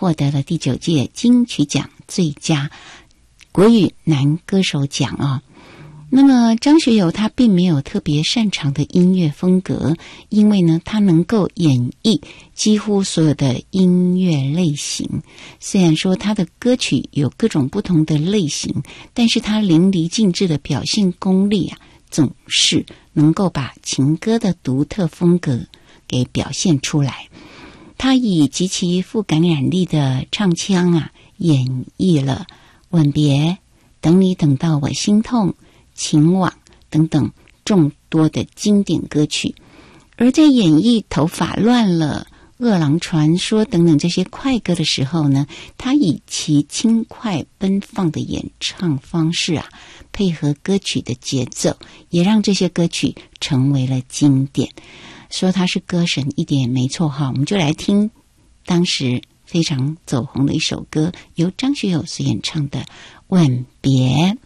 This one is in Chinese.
获得了第9届金曲奖最佳国语男歌手奖哦。那么张学友他并没有特别擅长的音乐风格，因为呢他能够演绎几乎所有的音乐类型。虽然说他的歌曲有各种不同的类型，但是他淋漓尽致的表现功力啊，总是能够把情歌的独特风格给表现出来。他以极其富感染力的唱腔啊，演绎了吻别、等你等到我心痛、情网等等众多的经典歌曲。而在演绎头发乱了、饿狼传说等等这些快歌的时候呢，他以其轻快奔放的演唱方式啊，配合歌曲的节奏，也让这些歌曲成为了经典。说他是歌神一点也没错哈，我们就来听当时非常走红的一首歌，由张学友所演唱的《吻别》。